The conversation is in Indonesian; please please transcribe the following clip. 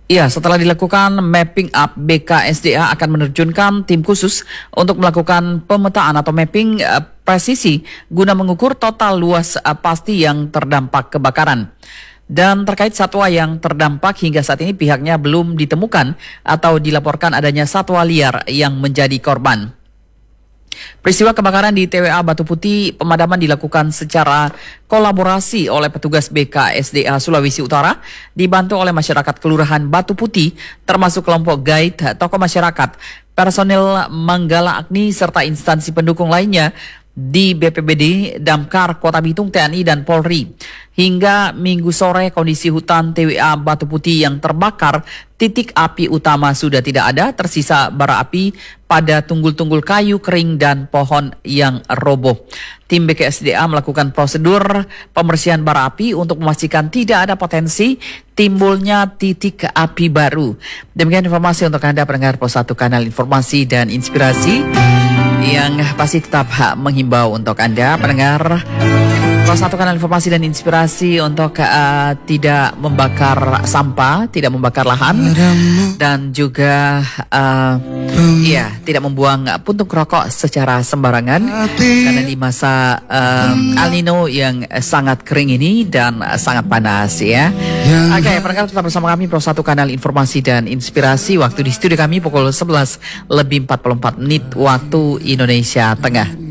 Ya, setelah dilakukan mapping up, BKSDA akan menerjunkan tim khusus untuk melakukan pemetaan atau mapping presisi guna mengukur total luas pasti yang terdampak kebakaran. Dan terkait satwa yang terdampak hingga saat ini pihaknya belum ditemukan atau dilaporkan adanya satwa liar yang menjadi korban. Peristiwa kebakaran di TWA Batu Putih, pemadaman dilakukan secara kolaborasi oleh petugas BKSDA Sulawesi Utara, dibantu oleh masyarakat Kelurahan Batu Putih, termasuk kelompok guide, tokoh masyarakat, personil Manggala Agni, serta instansi pendukung lainnya di BPBD, Damkar, Kota Bitung, TNI, dan Polri. Hingga Minggu sore, kondisi hutan TWA Batu Putih yang terbakar, titik api utama sudah tidak ada, tersisa bara api pada tunggul-tunggul kayu kering dan pohon yang roboh. Tim BKSDA melakukan prosedur pembersihan bara api untuk memastikan tidak ada potensi timbulnya titik api baru. Demikian informasi untuk Anda pendengar Pos 1 Kanal Informasi dan Inspirasi yang pasti tetap menghimbau untuk Anda pendengar Pos 1 Kanal Informasi dan Inspirasi untuk tidak membakar sampah, tidak membakar lahan, dan juga tidak membuang puntung rokok secara sembarangan karena di masa El Nino yang sangat kering ini dan sangat panas ya. Oke, pendengar tetap bersama kami Pos 1 Kanal Informasi dan Inspirasi. Waktu di studio kami pukul 11 lebih 44 menit waktu Indonesia Tengah.